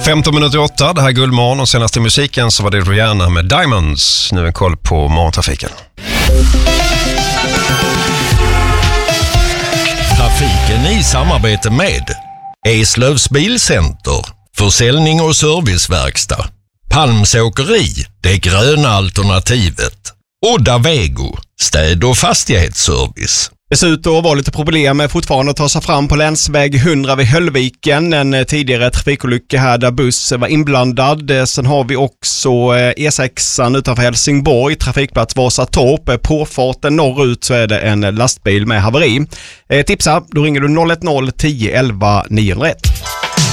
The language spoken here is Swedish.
15 minuter 8, det här är Guldmorgon och senaste musiken så var det Rihanna med Diamonds. Nu en koll på morgontrafiken. Trafiken i samarbete med Eslövs Bilcenter, försäljning och serviceverkstad, Palms åkeri, det gröna alternativet, Odda Vego, städ- och fastighetsservice. Det ser ut att vara lite problem fortfarande att ta sig fram på länsväg 100 vid Höllviken. En tidigare trafikolycka här där buss var inblandad. Sen har vi också E6 utanför Helsingborg, trafikplats Vasatorp. Påfarten norrut så är det en lastbil med haveri. Tipsa, då ringer du 010 11 901.